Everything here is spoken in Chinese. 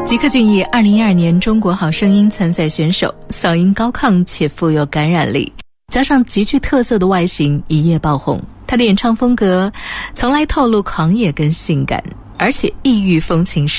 吉克隽逸2012年中国好声音参赛选手，嗓音高亢且富有感染力，加上极具特色的外形，一夜爆红。他的演唱风格从来透露狂野跟性感，而且异域风情